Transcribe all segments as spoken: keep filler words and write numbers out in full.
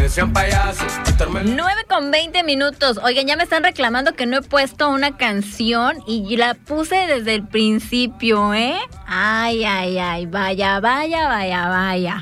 decían payaso. nueve con veinte minutos. Oigan, ya me están reclamando que no he puesto una canción y la puse desde el principio, ¿eh? Ay, ay, ay, vaya, vaya, vaya, vaya.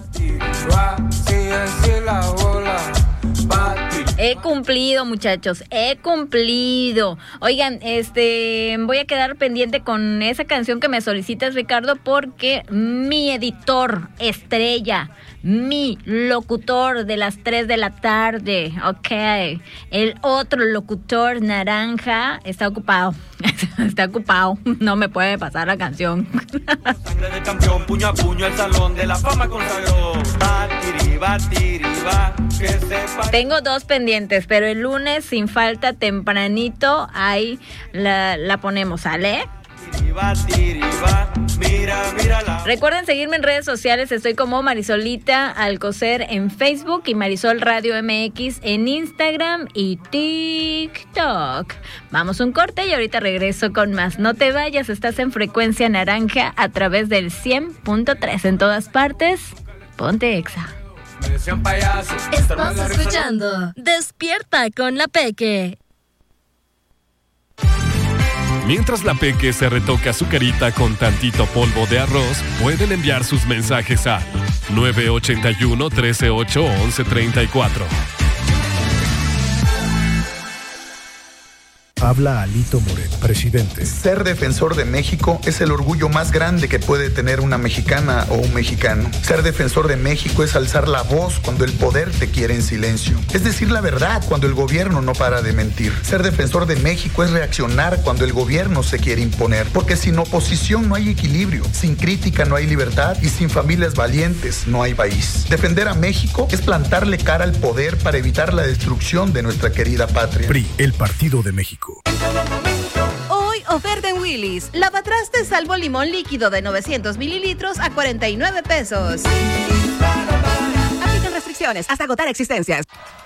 He cumplido, muchachos, he cumplido. Oigan, este, voy a quedar pendiente con esa canción que me solicitas, Ricardo, porque mi editor estrella, mi locutor de las tres de la tarde, ok, el otro locutor naranja está ocupado, está ocupado, no me puede pasar la canción. Sangre de campeón, puño a puño, el salón de la fama consagró. Batiri, batiri, va, que sepa. Tengo dos pendientes, pero el lunes sin falta tempranito ahí la, la ponemos, ¿sale? Mira, mira la... Recuerden seguirme en redes sociales, estoy como Marisolita Alcocer en Facebook y Marisol Radio M X en Instagram y TikTok. Vamos un corte y ahorita regreso con más. No te vayas, estás en Frecuencia Naranja a través del cien punto tres en todas partes. Ponte Exa. Me decían payaso. Estás escuchando Despierta con la Peque. Mientras la Peque se retoca su carita con tantito polvo de arroz, pueden enviar sus mensajes a nueve ocho uno, uno tres ocho, once treinta y cuatro. Habla Alito Moreno, presidente. Ser defensor de México es el orgullo más grande que puede tener una mexicana o un mexicano. Ser defensor de México es alzar la voz cuando el poder te quiere en silencio. Es decir la verdad cuando el gobierno no para de mentir. Ser defensor de México es reaccionar cuando el gobierno se quiere imponer. Porque sin oposición no hay equilibrio, sin crítica no hay libertad y sin familias valientes no hay país. Defender a México es plantarle cara al poder para evitar la destrucción de nuestra querida patria. P R I, el Partido de México. Hoy oferta en Willy's. Lavatraste salvo limón líquido de novecientos mililitros a cuarenta y nueve pesos. Aplican restricciones hasta agotar existencias.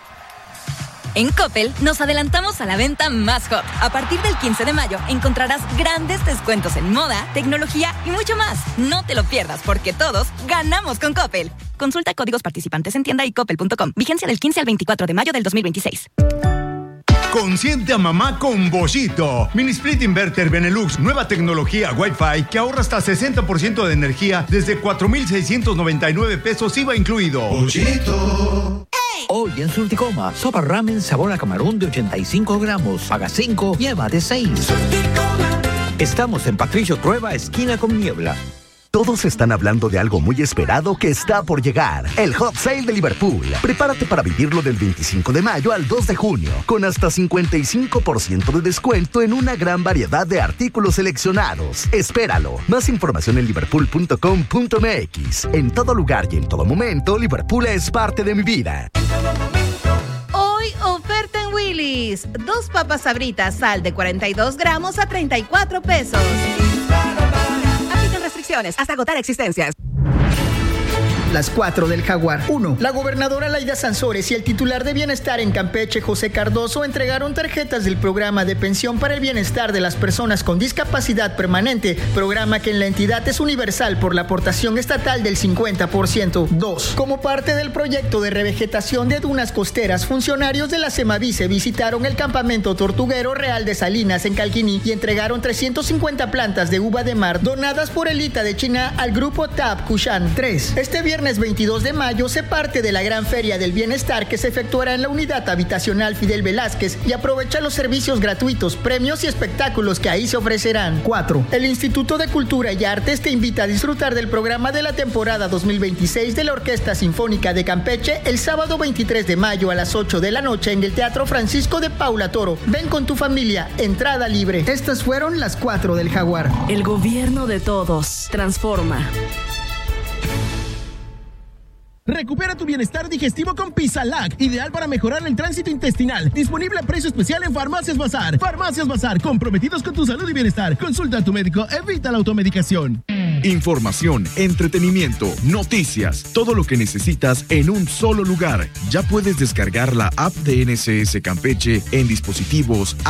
En Coppel nos adelantamos a la venta más hot. A partir del quince de mayo encontrarás grandes descuentos en moda, tecnología y mucho más. No te lo pierdas porque todos ganamos con Coppel. Consulta códigos participantes en tienda y coppel punto com. Vigencia del quince al veinticuatro de mayo del dos mil veintiséis. Consiente a mamá con Boschito. Mini Split Inverter Benelux, nueva tecnología Wi-Fi que ahorra hasta sesenta por ciento de energía desde cuatro mil seiscientos noventa y nueve pesos I V A incluido. Boschito. Hoy en Surticoma, sopa ramen sabor a camarón de ochenta y cinco gramos. Paga cinco, lleva de seis. Estamos en Patricio Trueba, esquina con Niebla. Todos están hablando de algo muy esperado que está por llegar. El Hot Sale de Liverpool. Prepárate para vivirlo del veinticinco de mayo al dos de junio, con hasta cincuenta y cinco por ciento de descuento en una gran variedad de artículos seleccionados. Espéralo. Más información en liverpool punto com punto m x. En todo lugar y en todo momento, Liverpool es parte de mi vida. Hoy oferta en Willy's. Dos papas Sabritas sal de cuarenta y dos gramos a treinta y cuatro pesos. Restricciones hasta agotar existencias. Las cuatro del Jaguar. uno. La gobernadora Laida Sansores y el titular de Bienestar en Campeche, José Cardoso, entregaron tarjetas del programa de pensión para el bienestar de las personas con discapacidad permanente, programa que en la entidad es universal por la aportación estatal del cincuenta por ciento. dos. Como parte del proyecto de revegetación de dunas costeras, funcionarios de la Semavice visitaron el campamento tortuguero Real de Salinas en Calquiní y entregaron trescientas cincuenta plantas de uva de mar donadas por el I T A de China al grupo T A P Kushan. tres. Este viernes veintidós de mayo se parte de la gran feria del bienestar que se efectuará en la unidad habitacional Fidel Velázquez y aprovecha los servicios gratuitos, premios y espectáculos que ahí se ofrecerán. cuatro. El Instituto de Cultura y Artes te invita a disfrutar del programa de la temporada dos mil veintiséis de la Orquesta Sinfónica de Campeche el sábado veintitrés de mayo a las ocho de la noche en el Teatro Francisco de Paula Toro. Ven con tu familia, entrada libre. Estas fueron las cuatro del Jaguar. El gobierno de todos. Transforma. Recupera tu bienestar digestivo con Pisalac, ideal para mejorar el tránsito intestinal. Disponible a precio especial en Farmacias Bazar. Farmacias Bazar, comprometidos con tu salud y bienestar. Consulta a tu médico, evita la automedicación. Información, entretenimiento, noticias, todo lo que necesitas en un solo lugar. Ya puedes descargar la app de N C S Campeche en dispositivos